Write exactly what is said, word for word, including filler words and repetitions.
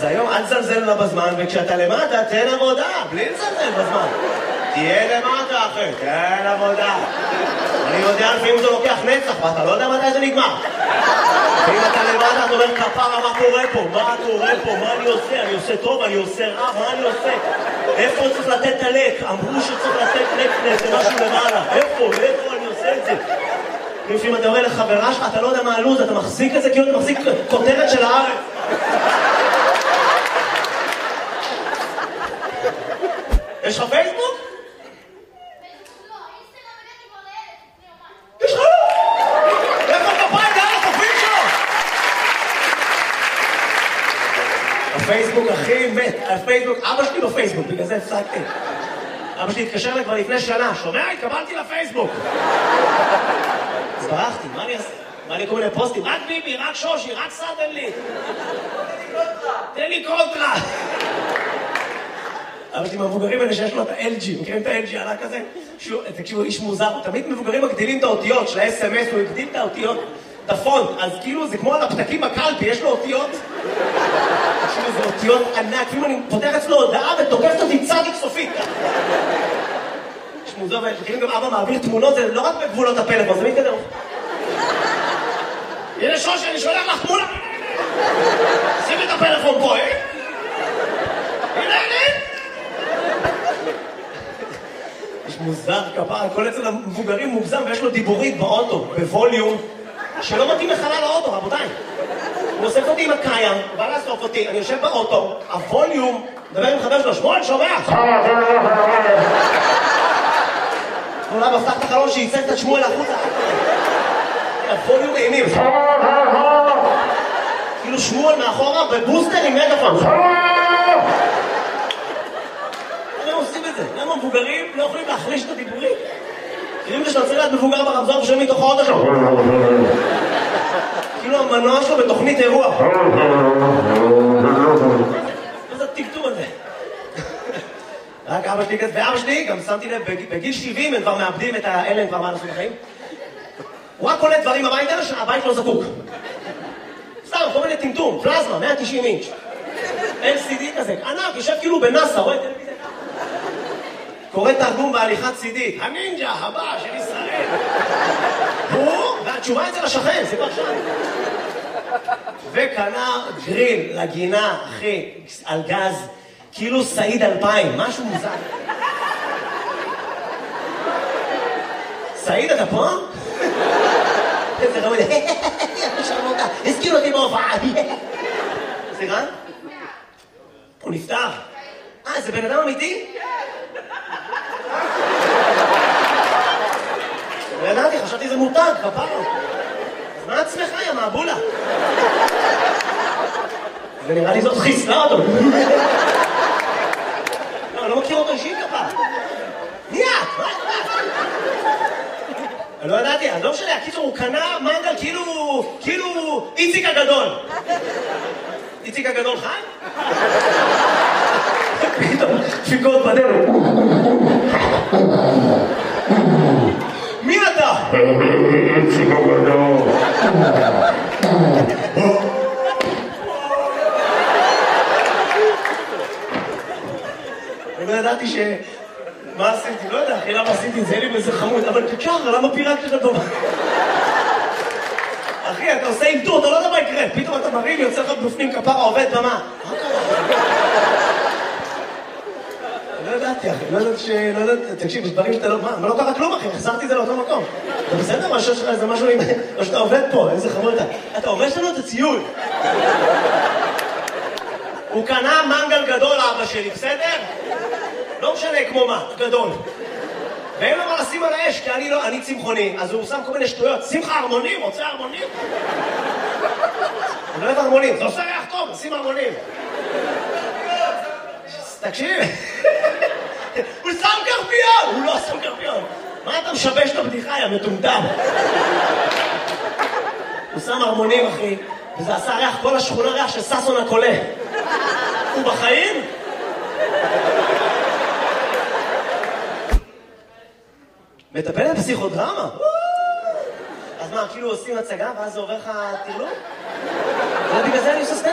היום אל תזלזל לה בזמן, וכשאתה למטה, תן עבודה, בלי לזלזל בזמן. תהיה למטה, אחי, תן עבודה. אני יודע לפעמים זה לוקח נצח, ואתה לא יודע מתי זה נגמר. ואם אתה למטה, אתה אומר, כפרה, מה קורה פה? מה קורה פה? מה אני עושה? אני עושה טוב, אני עושה רע, מה אני עושה? איפה צריך לתת את הלק? אמרו שצריך לתת לק למשהו למעלה. איפה? איפה אני עושה את זה? לפעמים אתה אומר לחברה שלך, אתה לא יודע מה הלוז, אתה מחזיק את זה כאילו אתה מחזיק כותרת של הארץ. יש לך פייסבוק? לא, אינסטגרם הגעתי כבר לאלף לפני יומיים. יש לך? איפה כפיים דרך החופים שלו? הפייסבוק הכי מת, הפייסבוק, אבא שלי בפייסבוק, בגלל זה הפסקתי. אבא שלי התקשר לי כבר לפני שנה, שומע? התקבלתי לפייסבוק. אז ברחתי, מה אני אעשה? מה אני כל מיני פוסטים? רק ביבי, רק שושי, רק סדנלי. תן לי קונטרה. אבל שלי מהמבוגרים האלה שיש לו את ה-אל ג'י, מכירים את ה-אל ג'י עלה כזה? תקשיבו, איש מוזר, תמיד מבוגרים מגדילים את האותיות של ה-אס אם אס, הוא הגדיל את האותיות, את הפונט, אז כאילו זה כמו על הפתקים בקלפי, יש לו אותיות. תקשיבו, זה אותיות ענק, כאילו אני פותח אצלו הודעה ותוקפת אותי צדיק סופית. יש מוזר, וכאילו גם אבא מעביר תמונות, זה לא רק בגבולות הפלאפון, זה מתקדם. הנה שושי, אני שולח לך תמונה. שים את הפלאפון פה, אה? הנה, הנה. יש מוזר כפרה, כל אצל המבוגרים מוגזם ויש לו דיבורית באוטו, בווליום, שלא מתאים לחלל האוטו, רבותיי. הוא אוסף אותי עם הקיים, הוא בא לאסוף אותי, אני יושב באוטו, הווליום, מדבר עם חבר שלו, שמואל, שומע? אולי מפתח את החלון שייצג את שמואל החוצה. הווליום אימים. כאילו שמואל מאחורה בבוסטר עם מגפון. למה עושים את זה? למה מבוגרים לא יכולים להחליש את הדיבורים? כאילו אם זה שאתה צריך להיות מבוגר ברמזור ושומעים מתוך האוטו שלו. כאילו המנוע שלו בתוכנית אירוע. מה זה הטמטום הזה? רק אבא שלי כזה, ואבא שלי גם שמתי לב, בגיל שבעים הם כבר מאבדים את האלה, הם כבר מה לעשות בחיים. הוא רק קולט דברים הביתה שהבית לא זקוק. סתם, כל מיני טמטום, פלזמה, מאה ותשעים אינץ'. אל סי די כזה, ענק, יושב כאילו בנאסא, רואה טלוויזיה. קורא תרגום בהליכת סי די, הנינג'ה הבא של ישראל. הוא, והתשובה אצל השכן, זה כבר שם. וקנה גריל לגינה, אחי, על גז, כאילו סעיד אלפיים, משהו מוזר. סעיד, אתה פה? איזה רמוד, שרמותה, הזכיר אותי בהופעה. סליחה? הוא נפטר. אה, זה בן אדם אמיתי? לא ידעתי, חשבתי זה מותג, כפרה. אז מה עצמך, יא מעבולה? ונראה לי זאת חיסלה אותו. לא, אני לא מכיר אותו אישית כפרה. מי את? מה את? אני לא ידעתי, אז לא משנה, הקיצור הוא קנה מנגל כאילו, כאילו איציק הגדול. איציק הגדול חי? פתאום, דפיקות בדרך. מי אתה? איציק הגדול. אני לא ידעתי ש... מה עשיתי? לא יודע, אחי, למה עשיתי את זה? לי באיזה חמוד, אבל תשחר, למה פירקת את טובה? אחי, אתה עושה אימתור, אתה לא יודע מה יקרה. פתאום אתה מרים, יוצא לך בפנים כפרה, עובד במה. מה קרה? לא ידעתי, אחי, לא יודעת ש... לא יודעת, תקשיב, יש דברים שאתה לא... מה? מה לא קרה כלום, אחי? החזרתי את זה לאותו מקום. אתה בסדר? מה שיש לך איזה משהו עם... או שאתה עובד פה, איזה חמוד אתה. אתה הורש לנו את הציוד. הוא קנה מנגל גדול, אבא שלי, בסדר? לא משנה כמו מה, גדול. ואין לו מה לשים על האש, כי אני לא, אני צמחוני, אז הוא שם כל מיני שטויות. שים לך הרמונים, רוצה הרמונים? אני לא אוהב הרמונים, זה עושה ריח טוב, שים הרמונים. תקשיב, הוא שם קרפיון! הוא לא שם קרפיון. מה אתה משבש את הבדיחה, יא מטומטם? הוא שם הרמונים, אחי, וזה עשה ריח, כל השכונה ריח של ססון הקולה. הוא בחיים? מטפל בפסיכודרמה? אז מה, כאילו עושים הצגה ואז זה עובר לך תרלום? זה בגלל זה אני עושה סטנד